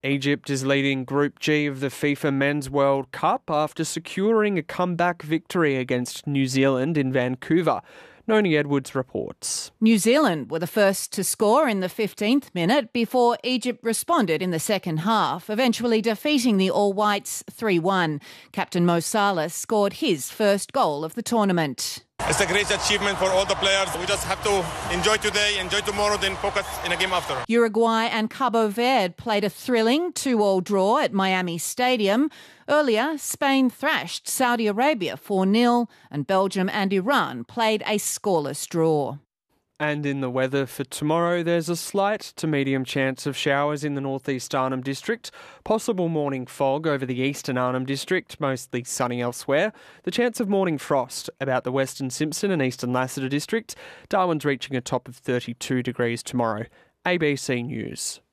Egypt is leading Group G of the FIFA Men's World Cup after securing a comeback victory against New Zealand in Vancouver. Noni Edwards reports. New Zealand were the first to score in the 15th minute before Egypt responded in the second half, eventually defeating the All Whites 3-1. Captain Mo Salah scored his first goal of the tournament. It's a great achievement for all the players. We just have to enjoy today, enjoy tomorrow, then focus in a game after. Uruguay and Cabo Verde played a thrilling 2-2 draw at Miami Stadium. Earlier, Spain thrashed Saudi Arabia 4-0 and Belgium and Iran played a scoreless draw. And in the weather for tomorrow, there's a slight to medium chance of showers in the northeast Arnhem District, possible morning fog over the eastern Arnhem District, mostly sunny elsewhere. The chance of morning frost about the western Simpson and eastern Lassiter District. Darwin's reaching a top of 32 degrees tomorrow. ABC News.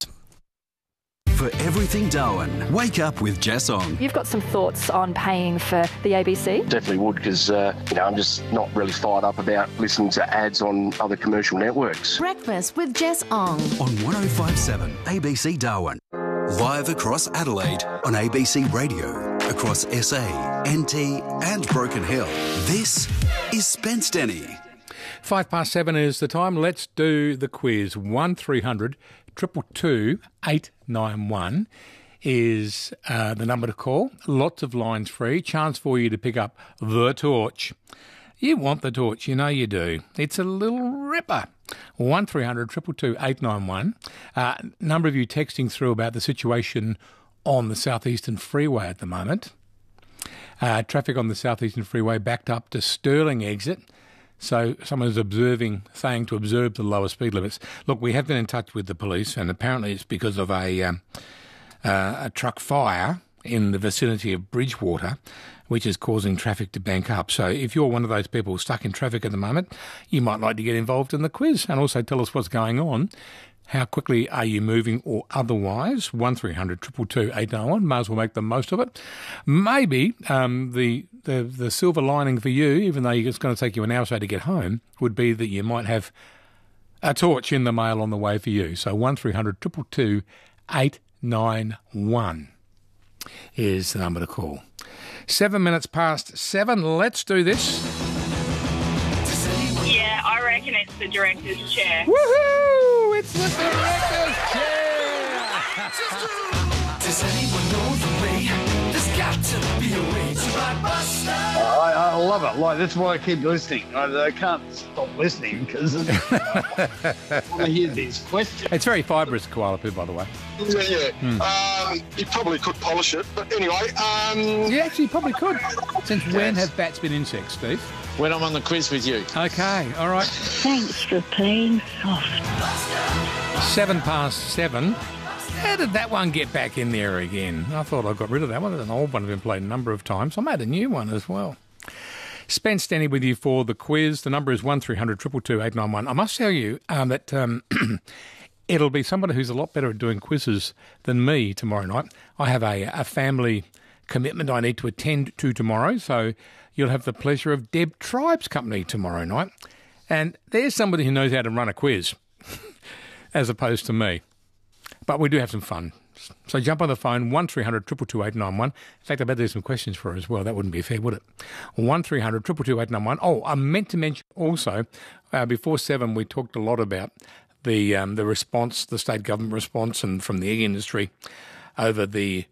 For everything Darwin, wake up with Jess Ong. You've got some thoughts on paying for the ABC? Definitely would, because I'm just not really fired up about listening to ads on other commercial networks. Breakfast with Jess Ong on 105.7 ABC Darwin. Live across Adelaide on ABC Radio, across SA, NT and Broken Hill. This is Spence Denny. 7:05 is the time. Let's do the quiz. 1300 222 891 is the number to call. Lots of lines free. Chance for you to pick up the torch. You want the torch, you know you do. It's a little ripper. 1300 222 891. Number of you texting through about the situation on the Southeastern Freeway at the moment. Traffic on the Southeastern Freeway backed up to Stirling exit. So someone's saying to observe the lower speed limits. Look, we have been in touch with the police, and apparently it's because of a truck fire in the vicinity of Bridgewater, which is causing traffic to bank up. So if you're one of those people stuck in traffic at the moment, you might like to get involved in the quiz and also tell us what's going on. How quickly are you moving or otherwise? 1300 222 891. May as well make the most of it. Maybe the silver lining for you, even though it's going to take you an hour or so to get home, would be that you might have a torch in the mail on the way for you. So 1300 222 891 is the number to call. 7 minutes past 7. Let's do this. Yeah, I reckon it's the director's chair. Woohoo! It's the director's chair! Does anyone know the way? There's got to be a way to blockbuster. I love it. That's why I keep listening. I can't stop listening because I want to hear these questions. It's very fibrous, Koala Poo, by the way. Yeah. You probably could polish it, but anyway. You actually probably could. Since when have bats been insects, Steve? When I'm on the quiz with you. Okay, all right. Thanks for playing soft. 7:07. How did that one get back in there again? I thought I got rid of that one. It's an old one I've been played a number of times. I made a new one as well. Spence Denny with you for the quiz. The number is 1300 222 891. I must tell you that it'll be somebody who's a lot better at doing quizzes than me tomorrow night. I have a family commitment I need to attend to tomorrow, so you'll have the pleasure of Deb Tribe's company tomorrow night. And there's somebody who knows how to run a quiz, as opposed to me. But we do have some fun. So jump on the phone, 1300 222 891. In fact, I bet there's some questions for her as well. That wouldn't be fair, would it? 1300 222 891. Oh, I meant to mention also, before 7, we talked a lot about the response, the state government response and from the egg industry over the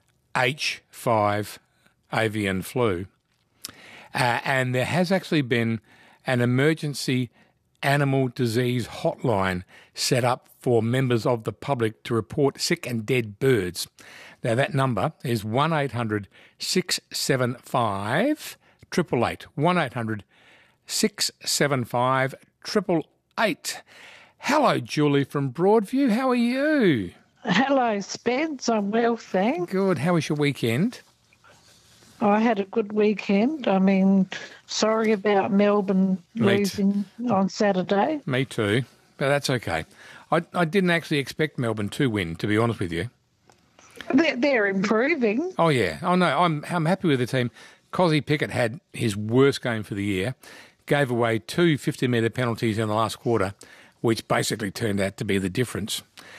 H5 avian flu. And there has actually been an emergency animal disease hotline set up for members of the public to report sick and dead birds. Now, that number is 1800 675 888. 1800 675 888. Hello, Julie from Broadview. How are you? Hello, Spence. I'm well, thanks. Good. How was your weekend? I had a good weekend. I mean, sorry about Melbourne losing on Saturday. Me too, but that's okay. I didn't actually expect Melbourne to win, to be honest with you. They're improving. Oh, yeah. Oh, no, I'm happy with the team. Cozzy Pickett had his worst game for the year, gave away 2 50-metre penalties in the last quarter, which basically turned out to be the difference.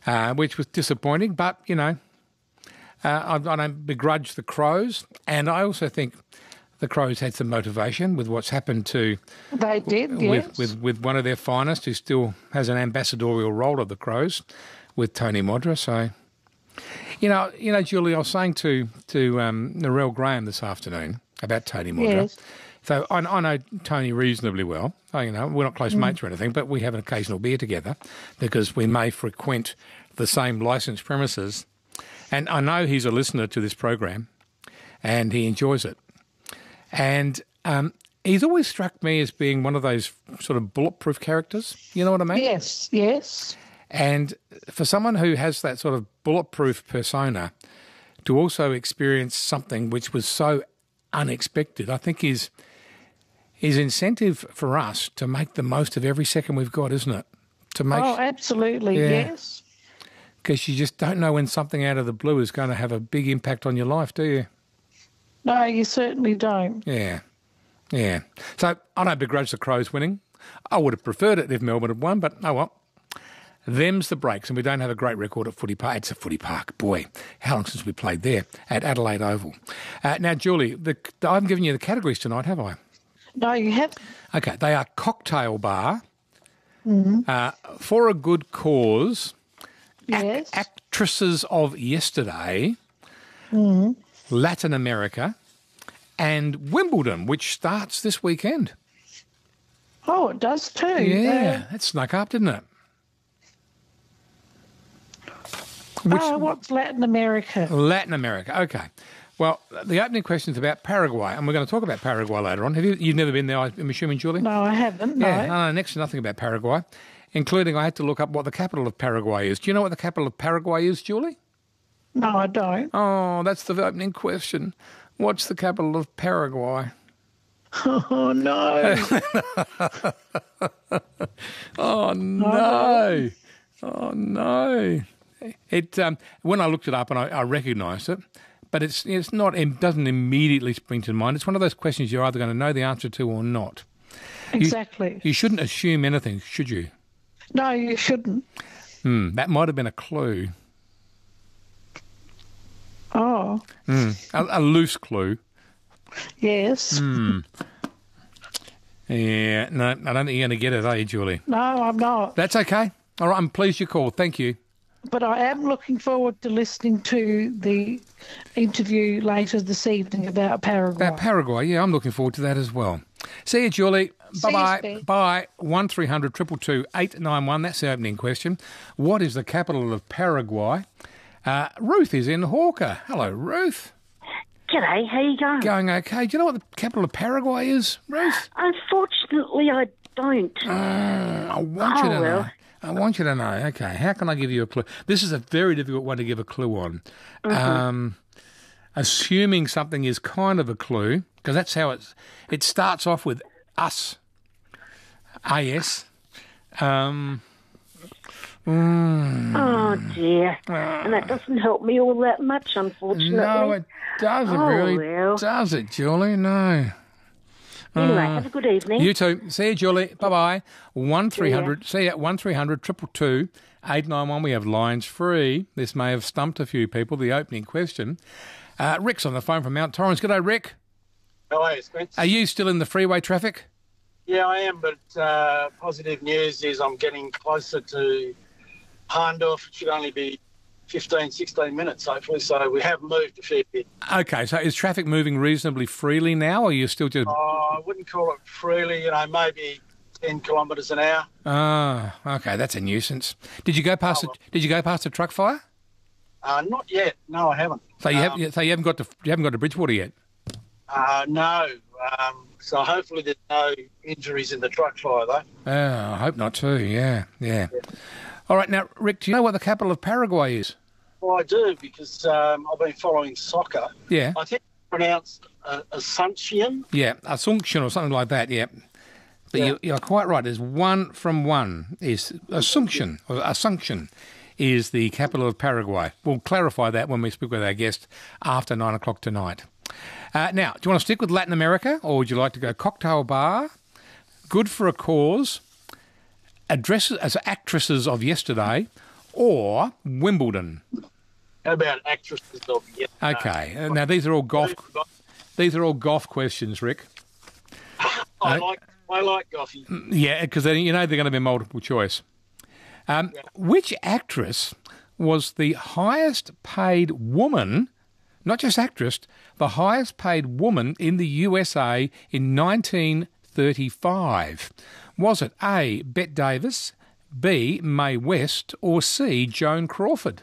which was disappointing. But, I don't begrudge the Crows. And I also think the Crows had some motivation with what's happened to... They did, yes. With one of their finest who still has an ambassadorial role of the Crows with Tony Modra. So, Julie, I was saying to Narelle Graham this afternoon about Tony Modra. Yes. So I know Tony reasonably well. We're not close mates or anything, but we have an occasional beer together because we may frequent the same licensed premises. And I know he's a listener to this program and he enjoys it. And he's always struck me as being one of those sort of bulletproof characters. You know what I mean? Yes, yes. And for someone who has that sort of bulletproof persona to also experience something which was so unexpected, I think is incentive for us to make the most of every second we've got, isn't it? Absolutely, yes. Because you just don't know when something out of the blue is going to have a big impact on your life, do you? No, you certainly don't. Yeah. So I don't begrudge the Crows winning. I would have preferred it if Melbourne had won, but oh well. Them's the breaks, and we don't have a great record at Footy Park. It's a Footy Park. Boy, how long since we played there at Adelaide Oval. Now, Julie, I haven't given you the categories tonight, have I? No, you haven't. Okay, they are cocktail bar, for a good cause, yes. Actresses of yesterday, Latin America, and Wimbledon, which starts this weekend. Oh, it does too. Yeah, that snuck up, didn't it? What's Latin America? Latin America, okay. Well, the opening question is about Paraguay, and we're going to talk about Paraguay later on. You've never been there, I'm assuming, Julie? No, I haven't, no. Yeah, I know next to nothing about Paraguay, including I had to look up what the capital of Paraguay is. Do you know what the capital of Paraguay is, Julie? No, I don't. Oh, that's the opening question. What's the capital of Paraguay? Oh, no. Oh, no. Oh, no. When I looked it up and I recognised it, but it doesn't immediately spring to mind. It's one of those questions you're either going to know the answer to or not. Exactly. You shouldn't assume anything, should you? No, you shouldn't. That might have been a clue. Oh. A loose clue. Yes. Yeah, no, I don't think you're going to get it, are you, Julie? No, I'm not. That's okay. All right, I'm pleased you called. Thank you. But I am looking forward to listening to the interview later this evening about Paraguay. About Paraguay, yeah, I'm looking forward to that as well. See you, Julie. Bye-bye. Bye. 1300 222 891. That's the opening question. What is the capital of Paraguay? Ruth is in Hawker. Hello, Ruth. G'day, how you going? Going okay. Do you know what the capital of Paraguay is, Ruth? Unfortunately, I don't. I want you to know. I want you to know. Okay, how can I give you a clue? This is a very difficult one to give a clue on. Assuming something is kind of a clue, because that's how it starts off with us. A-S. Oh, dear. And that doesn't help me all that much, unfortunately. No, it doesn't really. Well. Does it, Julie? No. Anyway, have a good evening. You too. See you, Julie. Bye-bye. 1300. See ya. 1300 222 891. We have lines free. This may have stumped a few people, the opening question. Rick's on the phone from Mount Torrens. G'day, Rick. How are you, Spence? Are you still in the freeway traffic? Yeah, I am, but positive news is I'm getting closer to Harndorf. It should only be 15, 16 minutes, hopefully, so we have moved a fair bit. Okay, so is traffic moving reasonably freely now, or are you still just... I wouldn't call it freely, maybe 10 kilometres an hour. Oh, okay, that's a nuisance. Did you go past the truck fire? Not yet. No, I haven't. So you haven't got to Bridgewater yet? No. So hopefully there's no injuries in the truck fire, though. Oh, I hope not too, yeah. All right, now, Rick, do you know what the capital of Paraguay is? Well, I do, because I've been following soccer. Yeah. I think it's pronounced Asuncion. Yeah, Asuncion or something like that, yeah. But you're quite right. There's one from one. Is Asuncion, or Asuncion is the capital of Paraguay. We'll clarify that when we speak with our guest after 9 o'clock tonight. Now, do you want to stick with Latin America, or would you like to go cocktail bar, good for a cause, addresses as actresses of yesterday, or Wimbledon? How about actresses of yes? Okay. Now these are all golf. These are all golf questions, Rick. I like golfing. Yeah, because you know they're going to be multiple choice. Which actress was the highest paid woman, not just actress, the highest paid woman in the USA in 1935? Was it A, Bette Davis, B, Mae West, or C, Joan Crawford?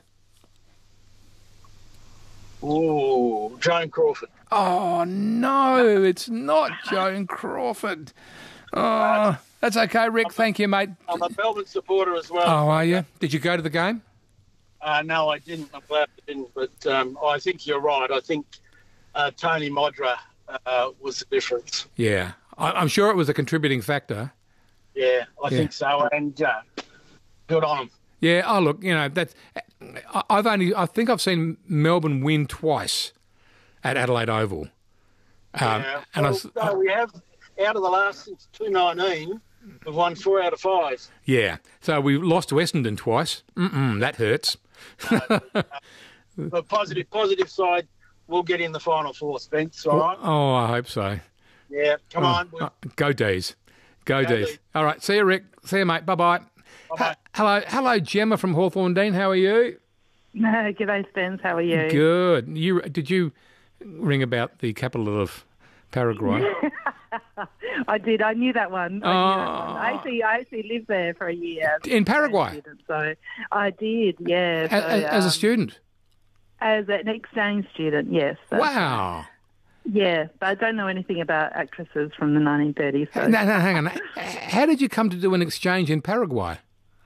Oh, Joan Crawford. Oh, no, it's not Joan Crawford. Oh, that's okay, Rick. Thank you, mate. I'm a Melbourne supporter as well. Oh, are you? Did you go to the game? No, I didn't. I'm glad I didn't. But I think you're right. I think Tony Modra was the difference. Yeah. I'm sure it was a contributing factor. Yeah, I think so. And good on him. Yeah. Oh, look, you know, that's. I think I've seen Melbourne win twice at Adelaide Oval. And so we have, out of the last, since 2019, we've won 4 out of 5. Yeah. So we lost to Essendon twice. That hurts. The positive side, we'll get in the final 4, Spence, all right? Oh, I hope so. Yeah, come on. Go D's. Go D's. All right, see you, Rick. See you, mate. Bye-bye. Bye-bye. Hello, Gemma from Hawthorne Dean. How are you? G'day, Spence. How are you? Good. Did you ring about the capital of Paraguay? I did. I knew that one. I actually lived there for a year. In Paraguay? So I did, yeah. As a student? As an exchange student, yes. Wow. Yeah, but I don't know anything about actresses from the 1930s. So. No, hang on. How did you come to do an exchange in Paraguay?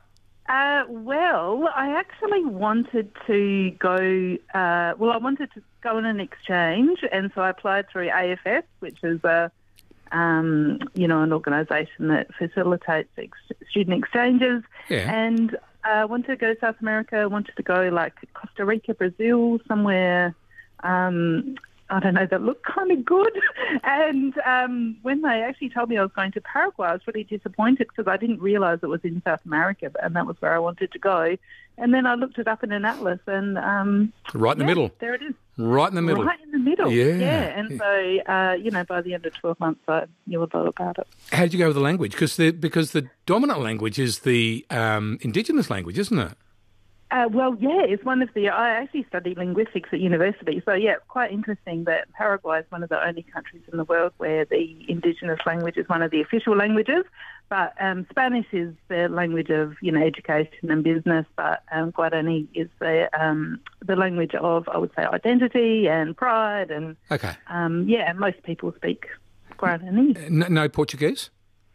Well, I actually wanted to go. I wanted to go on an exchange, and so I applied through AFS, which is an organisation that facilitates student exchanges. Yeah. And I wanted to go to South America. Wanted to go like Costa Rica, Brazil, somewhere. I don't know, that looked kind of good. And when they actually told me I was going to Paraguay, I was really disappointed because I didn't realise it was in South America, and that was where I wanted to go. And then I looked it up in an atlas, and right in the middle. There it is. Right in the middle. Right in the middle. Yeah. And so, by the end of 12 months, I knew a lot about it. How did you go with the language? Because the dominant language is the indigenous language, isn't it? It's one of the... I actually studied linguistics at university, so it's quite interesting that Paraguay is one of the only countries in the world where the indigenous language is one of the official languages, but Spanish is the language of, education and business, but Guarani is the language of, I would say, identity and pride, and... Okay. Most people speak Guarani. No Portuguese?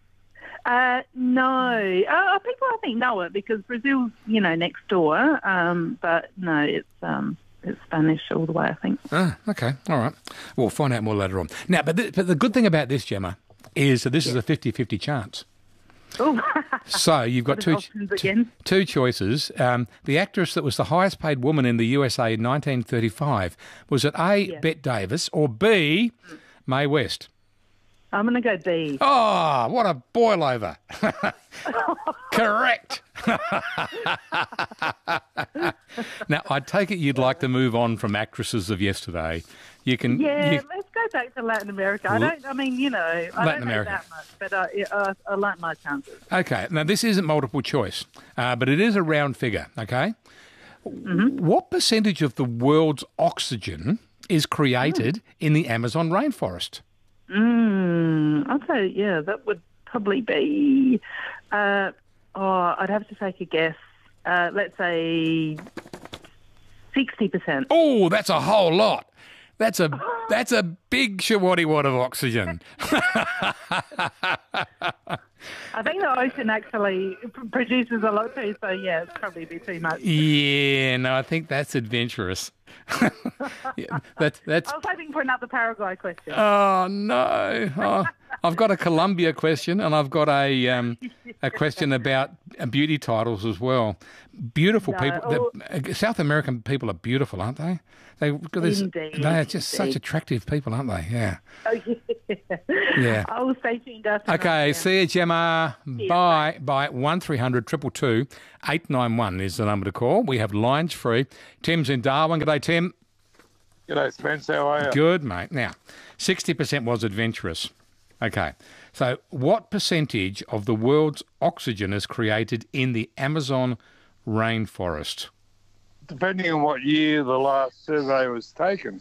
No. People, I think, know it because Brazil's, next door. But no, it's Spanish all the way, I think. Ah, okay. All right. We'll find out more later on. Now, but the good thing about this, Gemma, is that this is a 50-50 chance. Oh. So you've got two choices. The actress that was the highest paid woman in the USA in 1935, was it A, Bette Davis, or B, Mae West? I'm going to go B. Oh, what a boil over. Correct. Now, I take it you'd like to move on from actresses of yesterday. You can. Let's go back to Latin America. I don't know that much, but I like my chances. Okay. Now, this isn't multiple choice, but it is a round figure, okay? Mm-hmm. What percentage of the world's oxygen is created in the Amazon rainforest? I'd say, that would probably be, I'd have to take a guess. Let's say 60%. Oh, that's a whole lot. That's a big shawatty-wat of oxygen. I think the ocean actually produces a lot too, so it's probably be too much. Yeah, no, I think that's adventurous. That's. I was hoping for another Paraguay question. Oh no! Oh, I've got a Colombia question, and I've got a question about beauty titles as well. Beautiful people. South American people are beautiful, aren't they? They are just such attractive people, aren't they? Yeah. Oh, Yeah. I will stay tuned after. Okay, see you, Gemma. Bye. Bye. 1300 222 891 is the number to call. We have lines free. Tim's in Darwin. G'day, Tim. G'day, Spence. How are you? Good, mate. Now, 60% was adventurous. Okay, so what percentage of the world's oxygen is created in the Amazon rainforest? Depending on what year the last survey was taken.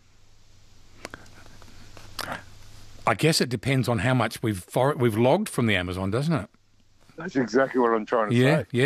I guess it depends on how much we've logged from the Amazon, doesn't it? That's exactly what I'm trying to say. Yeah, yeah.